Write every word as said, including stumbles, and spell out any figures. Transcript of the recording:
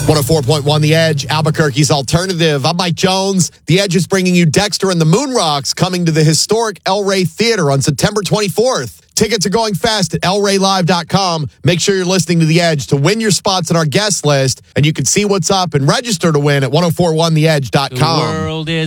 one oh four point one The Edge, Albuquerque's alternative. I'm Mike Jones. The Edge is bringing you Dexter and the Moon Rocks coming to the historic El Rey Theater on September twenty-fourth. Tickets are going fast at el rey live dot com. Make sure you're listening to The Edge to win your spots on our guest list, and you can see what's up and register to win at ten forty-one the edge dot com. The world is